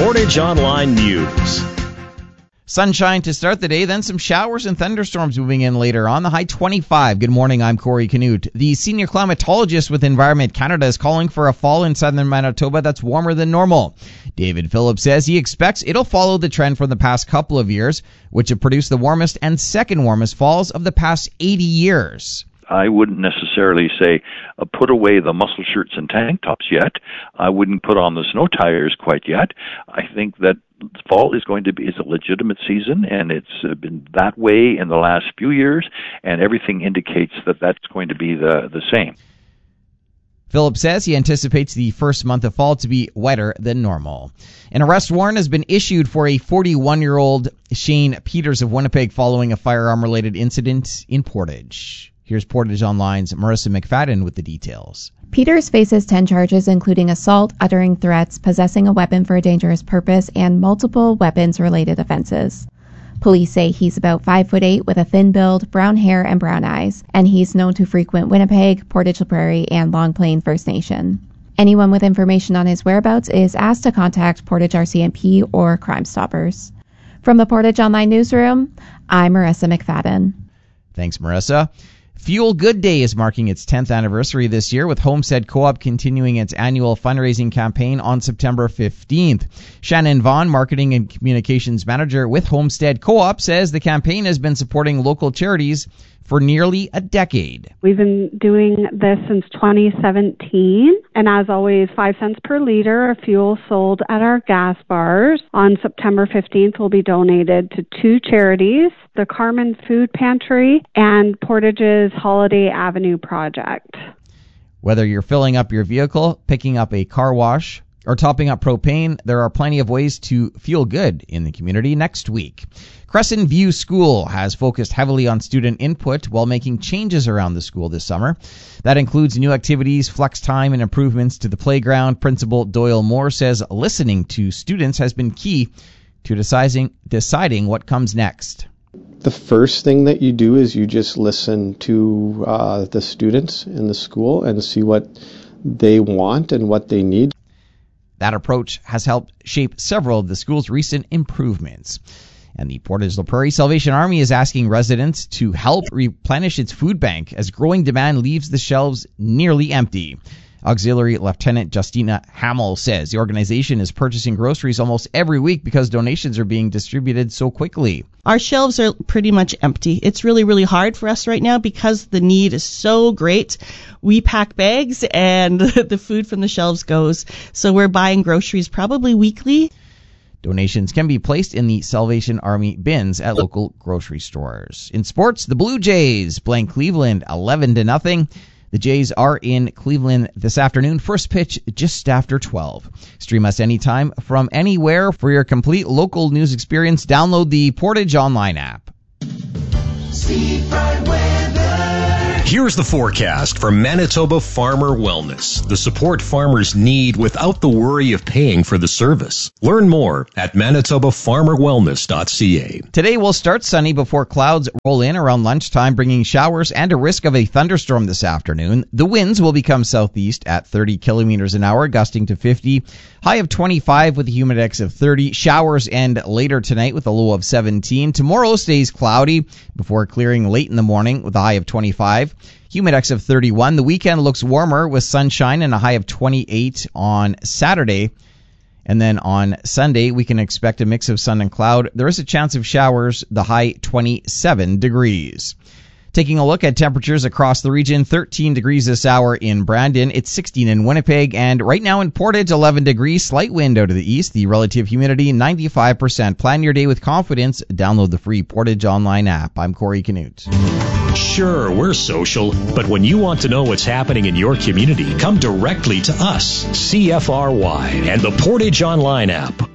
Portage Online News. Sunshine to start the day, then some showers and thunderstorms moving in later on. The high 25. Good morning, I'm Corey Canute. The senior climatologist with Environment Canada is calling for a fall in southern Manitoba that's warmer than normal. David Phillips says he expects it'll follow the trend from the past couple of years, which have produced the warmest and second warmest falls of the past 80 years. I wouldn't necessarily say put away the muscle shirts and tank tops yet. I wouldn't put on the snow tires quite yet. I think that fall is a legitimate season, and it's been that way in the last few years, and everything indicates that that's going to be the same. Phillips says he anticipates the first month of fall to be wetter than normal. An arrest warrant has been issued for a 41-year-old Shane Peters of Winnipeg following a firearm-related incident in Portage. Here's Portage Online's Marissa McFadden with the details. Peters faces 10 charges, including assault, uttering threats, possessing a weapon for a dangerous purpose, and multiple weapons-related offenses. Police say he's about 5'8" with a thin build, brown hair, and brown eyes, and he's known to frequent Winnipeg, Portage La Prairie, and Long Plain First Nation. Anyone with information on his whereabouts is asked to contact Portage RCMP or Crime Stoppers. From the Portage Online Newsroom, I'm Marissa McFadden. Thanks, Marissa. Fuel Good Day is marking its 10th anniversary this year, with Homestead Co-op continuing its annual fundraising campaign on September 15th. Shannon Vaughn, Marketing and Communications Manager with Homestead Co-op, says the campaign has been supporting local charities for nearly a decade. We've been doing this since 2017, and as always, 5 cents per liter of fuel sold at our gas bars on September 15th will be donated to 2 charities, the Carmen Food Pantry and Portage's Holiday Avenue Project. Whether you're filling up your vehicle, picking up a car wash, or topping up propane, there are plenty of ways to feel good in the community next week. Crescent View School has focused heavily on student input while making changes around the school this summer. That includes new activities, flex time, and improvements to the playground. Principal Doyle Moore says listening to students has been key to deciding what comes next. The first thing that you do is you just listen to the students in the school and see what they want and what they need. That approach has helped shape several of the school's recent improvements. And the Portage La Prairie Salvation Army is asking residents to help replenish its food bank as growing demand leaves the shelves nearly empty. Auxiliary Lieutenant Justina Hamill says the organization is purchasing groceries almost every week because donations are being distributed so quickly. Our shelves are pretty much empty. It's really, really hard for us right now because the need is so great. We pack bags and the food from the shelves goes. So we're buying groceries probably weekly. Donations can be placed in the Salvation Army bins at local grocery stores. In sports, the Blue Jays blank Cleveland 11-0. The Jays are in Cleveland this afternoon. First pitch just after 12. Stream us anytime from anywhere. For your complete local news experience, download the Portage Online app. Here's the forecast for Manitoba Farmer Wellness, the support farmers need without the worry of paying for the service. Learn more at manitobafarmerwellness.ca. Today will start sunny before clouds roll in around lunchtime, bringing showers and a risk of a thunderstorm this afternoon. The winds will become southeast at 30 kilometers an hour, gusting to 50. High of 25 with a humidex of 30. Showers end later tonight with a low of 17. Tomorrow stays cloudy before clearing late in the morning with a high of 25. Humidex of 31. The weekend looks warmer with sunshine and a high of 28 on Saturday. And then on Sunday, we can expect a mix of sun and cloud. There is a chance of showers, the high 27 degrees. Taking a look at temperatures across the region, 13 degrees this hour in Brandon. It's 16 in Winnipeg. And right now in Portage, 11 degrees. Slight wind out of the east. The relative humidity, 95%. Plan your day with confidence. Download the free Portage Online app. I'm Corey Canute. Sure, we're social, but when you want to know what's happening in your community, come directly to us, CFRY, and the Portage Online app.